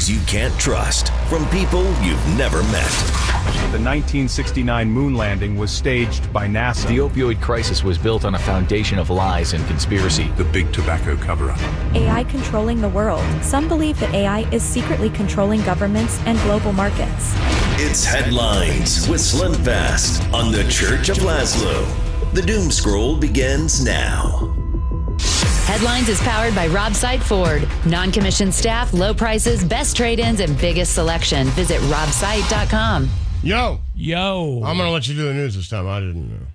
news you can't trust from people you've never met. The 1969 moon landing was staged by NASA. The opioid crisis was built on a foundation of lies and conspiracy. The big tobacco cover-up. AI controlling the world. Some believe that AI is secretly controlling governments and global markets. It's Headlines with Slim Fast on the Church of Laszlo. The Doom Scroll begins now. Headlines is powered by Rob Sight Ford. Non-commissioned staff, low prices, best trade-ins, and biggest selection. Visit robsight.com. Yo. I'm going to let you do the news this time. I didn't know.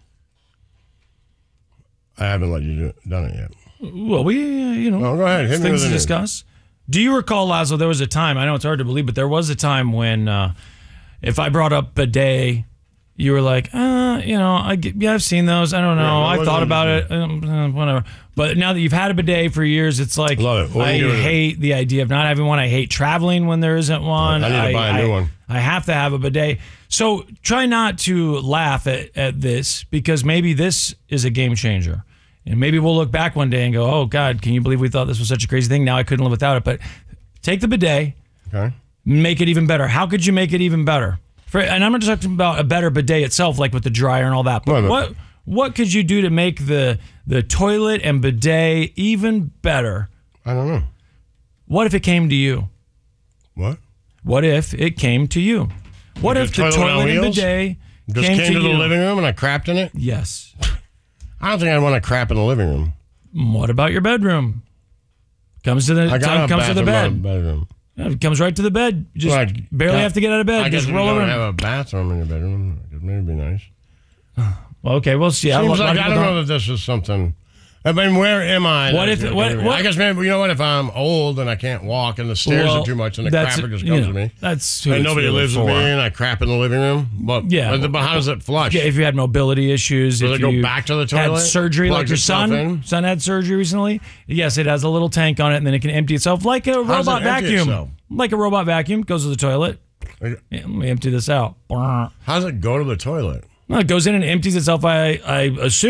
I haven't let you done it yet. Well, No, go ahead. Hit me things with to the discuss. Do you recall, Laszlo, there was a time, I know it's hard to believe, but there was a time when if I brought up bidet, you were like, I've seen those. I don't know. I thought about it. Whatever. But now that you've had a bidet for years, it's like, love it. I hate the idea of not having one. I hate traveling when there isn't one. I need to buy a new one. I have to have a bidet. So try not to laugh at this, because maybe this is a game changer. And maybe we'll look back one day and go, oh, God, can you believe we thought this was such a crazy thing? Now I couldn't live without it. But take the bidet, okay, make it even better. How could you make it even better? And I'm not talking about a better bidet itself, like with the dryer and all that. But what could you do to make the toilet and bidet even better? I don't know. What if it came to you? What? What if it came to you? What if the toilet and bidet just came to the living room and I crapped in it? Yes. I don't think I'd want to crap in the living room. What about your bedroom? Comes to the bed. Bedroom. Yeah, it comes right to the bed. You just barely have to get out of bed. I guess just you roll don't around. have a bathroom in your bedroom. Maybe it'd be nice. Well, okay, we'll see. Seems like I don't know that this is something. I mean, where am I? What if? I guess maybe, you know what? If I'm old and I can't walk and the stairs are too much and the crapper just comes to me. That's and nobody lives with me and I crap in the living room. But how does it flush? Yeah, if you had mobility issues, does it go back to the toilet? Had surgery, like your son had surgery recently. Yes, it has a little tank on it, and then it can empty itself like a robot vacuum. Like a robot vacuum, goes to the toilet. Yeah, let me empty this out. How does it go to the toilet? Well, it goes in and empties itself. I assume.